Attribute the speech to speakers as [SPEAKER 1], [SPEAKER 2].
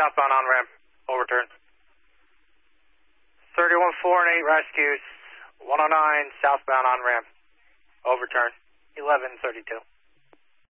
[SPEAKER 1] southbound on ramp. Overturn. 31-4 and 8 rescues. 109 southbound on ramp. Overturn. 1132.